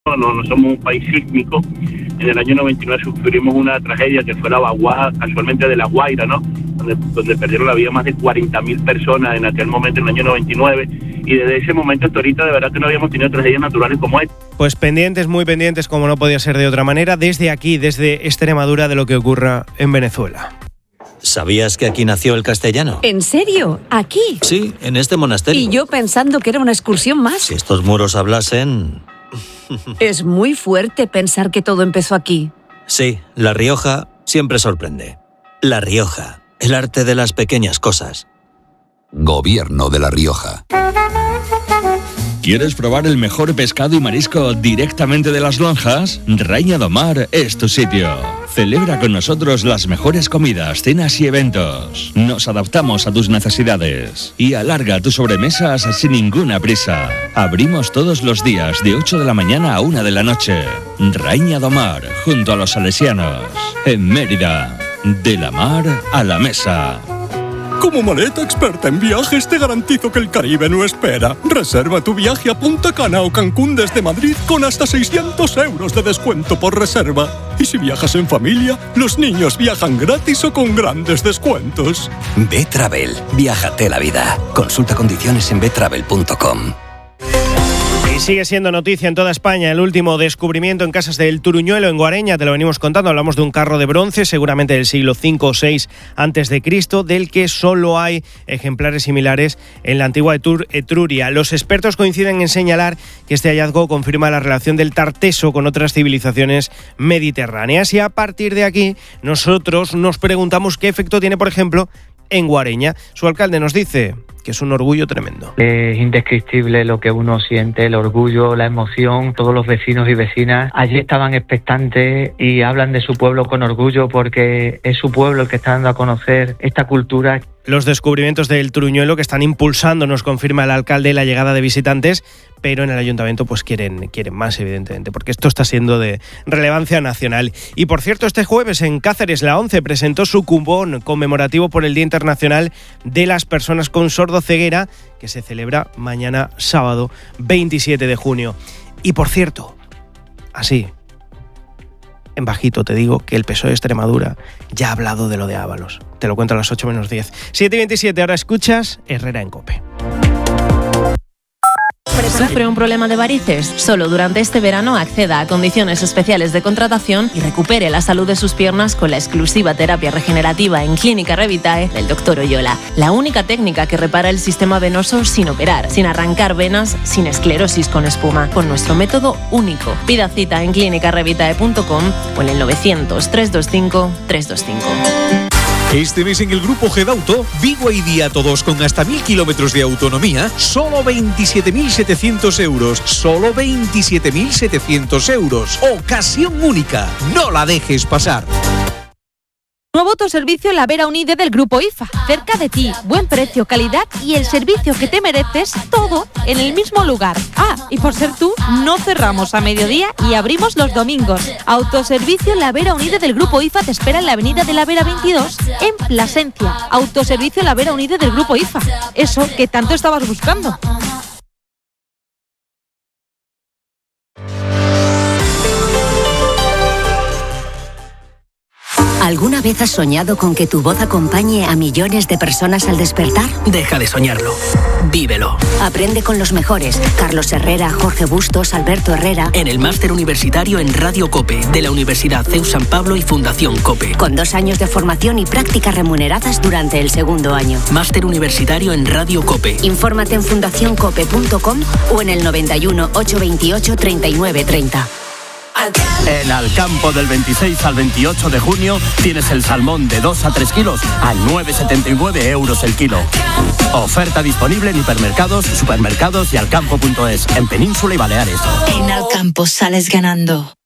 No somos un país sísmico. En el año 99 sufrimos una tragedia que fue la vaguada, casualmente de La Guaira, ¿no? Donde perdieron la vida más de 40.000 personas en aquel momento, en el año 99. Y desde ese momento hasta ahorita de verdad que no habíamos tenido tragedias naturales como esta. Pues pendientes, muy pendientes, como no podía ser de otra manera, desde aquí, desde Extremadura, de lo que ocurra en Venezuela. ¿Sabías que aquí nació el castellano? ¿En serio? ¿Aquí? Sí, en este monasterio. Y yo pensando que era una excursión más. Si estos muros hablasen... Es muy fuerte pensar que todo empezó aquí. Sí, La Rioja siempre sorprende. La Rioja, el arte de las pequeñas cosas. Gobierno de La Rioja. ¿Quieres probar el mejor pescado y marisco directamente de las lonjas? Raïna do Mar es tu sitio. Celebra con nosotros las mejores comidas, cenas y eventos. Nos adaptamos a tus necesidades y alarga tus sobremesas sin ninguna prisa. Abrimos todos los días de 8 de la mañana a 1 de la noche. Raïna do Mar, junto a los salesianos. En Mérida, de la mar a la mesa. Como maleta experta en viajes te garantizo que el Caribe no espera. Reserva tu viaje a Punta Cana o Cancún desde Madrid con hasta 600 euros de descuento por reserva. Y si viajas en familia, los niños viajan gratis o con grandes descuentos. B-Travel. Viájate la vida. Consulta condiciones en btravel.com. Y sigue siendo noticia en toda España el último descubrimiento en Casas del Turuñuelo, en Guareña. Te lo venimos contando. Hablamos de un carro de bronce, seguramente del siglo V o VI a.C., del que solo hay ejemplares similares en la antigua Etruria. Los expertos coinciden en señalar que este hallazgo confirma la relación del Tarteso con otras civilizaciones mediterráneas. Y a partir de aquí, nosotros nos preguntamos qué efecto tiene, por ejemplo, en Guareña. Su alcalde nos dice que es un orgullo tremendo. Es indescriptible lo que uno siente, el orgullo, la emoción. Todos los vecinos y vecinas allí estaban expectantes y hablan de su pueblo con orgullo porque es su pueblo el que está dando a conocer esta cultura. Los descubrimientos del Turuñuelo que están impulsando, nos confirma el alcalde, la llegada de visitantes, pero en el ayuntamiento pues quieren más, evidentemente, porque esto está siendo de relevancia nacional. Y por cierto, este jueves en Cáceres la ONCE presentó su cupón conmemorativo por el Día Internacional de las Personas con Sordoceguera, que se celebra mañana sábado 27 de junio. Y por cierto, así, en bajito te digo que el PSOE de Extremadura ya ha hablado de lo de Ábalos. Te lo cuento a las 8 menos 10. 7:27, ahora escuchas Herrera en COPE. ¿Sufre un problema de varices? Solo durante este verano acceda a condiciones especiales de contratación y recupere la salud de sus piernas con la exclusiva terapia regenerativa en Clínica Revitae del Dr. Oyola. La única técnica que repara el sistema venoso sin operar, sin arrancar venas, sin esclerosis con espuma, con nuestro método único. Pida cita en clinicarevitae.com o en el 900 325 325. Este mes en el Grupo Gedauto, Vigo y Día Todos con hasta 1.000 kilómetros de autonomía, solo 27.700 euros. Solo 27.700 euros. Ocasión única. No la dejes pasar. Nuevo autoservicio La Vera Unide del Grupo IFA. Cerca de ti, buen precio, calidad y el servicio que te mereces, todo en el mismo lugar. Ah, y por ser tú, no cerramos a mediodía y abrimos los domingos. Autoservicio La Vera Unide del Grupo IFA te espera en la avenida de La Vera 22, en Plasencia. Autoservicio La Vera Unide del Grupo IFA. Eso que tanto estabas buscando. ¿Alguna vez has soñado con que tu voz acompañe a millones de personas al despertar? Deja de soñarlo. Vívelo. Aprende con los mejores. Carlos Herrera, Jorge Bustos, Alberto Herrera. En el Máster Universitario en Radio COPE, de la Universidad CEU San Pablo y Fundación COPE. Con 2 años de formación y prácticas remuneradas durante el segundo año. Máster Universitario en Radio COPE. Infórmate en fundacioncope.com o en el 91 828 3930. En Alcampo del 26 al 28 de junio tienes el salmón de 2 a 3 kilos a 9,79 euros el kilo. Oferta disponible en hipermercados, supermercados y alcampo.es, en Península y Baleares. En Alcampo sales ganando.